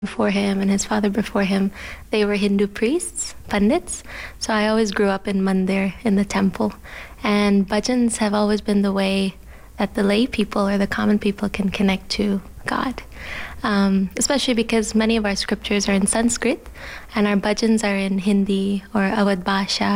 before him and his father before him, they were Hindu priests, pandits. So I always grew up in mandir, in the temple. And bhajans have always been the way that the lay people or the common people can connect to God. Especially because many of our scriptures are in Sanskrit and our bhajans are in Hindi or Awadh Bhasha